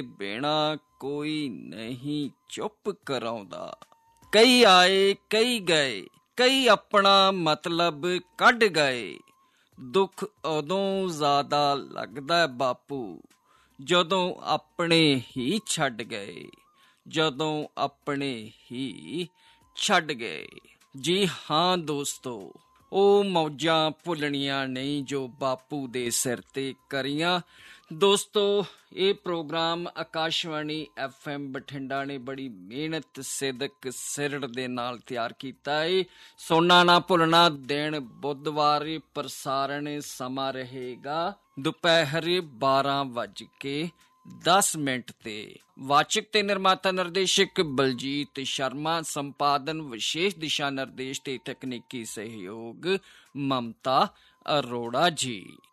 ਬਿਨਾ ਕੋਈ ਨਹੀਂ ਚੁੱਪ ਕਰਾਉਂਦਾ। ਕਈ ਆਏ ਕਈ ਗਏ, ਕਈ ਆਪਣਾ ਮਤਲਬ ਕੱਢ ਗਏ। ਦੁੱਖ ਉਦੋਂ ਜ਼ਿਆਦਾ ਲੱਗਦਾ ਬਾਪੂ ਜਦੋਂ ਆਪਣੇ ਹੀ ਛੱਡ ਗਏ, ਜਦੋਂ ਆਪਣੇ ਹੀ ਛੱਡ ਗਏ। ਜੀ ਹਾਂ ਦੋਸਤੋ, ਉਹ ਮੌਜਾਂ ਭੁੱਲਣੀਆਂ ਨਹੀਂ ਜੋ ਬਾਪੂ ਦੇ ਸਿਰ 'ਤੇ ਕਰੀਆਂ। ਦੋਸਤੋ, ਇਹ ਪ੍ਰੋਗਰਾਮ ਆਕਾਸ਼ਵਾਣੀ FM ਬਠਿੰਡਾ ਨੇ ਬੜੀ ਮਿਹਨਤ ਸਿਦਕ ਸਿਰੜ ਦੇ ਨਾਲ ਤਿਆਰ ਕੀਤਾ ਹੈ। ਸੁਣਨਾ ਨਾ ਭੁੱਲਣਾ। ਦਿਨ ਬੁੱਧਵਾਰ ਪ੍ਰਸਾਰਣ ਸਮਾਂ ਰਹੇਗਾ ਦੁਪਹਿਰ 12:10 ਤੇ। ਵਾਚਕ ਤੇ ਨਿਰਮਾਤਾ ਨਿਰਦੇਸ਼ਕ ਬਲਜੀਤ ਸ਼ਰਮਾ। ਸੰਪਾਦਨ ਵਿਸ਼ੇਸ਼ ਦਿਸ਼ਾ ਨਿਰਦੇਸ਼ ਤੇ ਤਕਨੀਕੀ ਸਹਿਯੋਗ ਮਮਤਾ ਅਰੋੜਾ ਜੀ।